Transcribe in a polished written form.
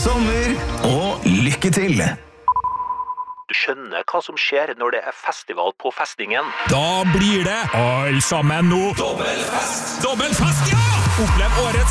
sommer og lykke til! Du skjønner hva som skjer når det festival på festningen. Da blir det alle sammen nå. Dobbelfest, ja! Opplev årets